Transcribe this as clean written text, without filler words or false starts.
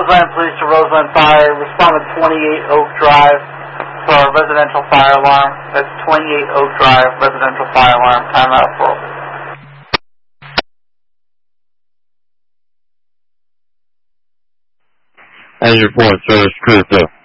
Roseland Police to Roseland Fire. Respond to 28 Oak Drive for a residential fire alarm. That's 28 Oak Drive, residential fire alarm. Time out for. And your point, service crew,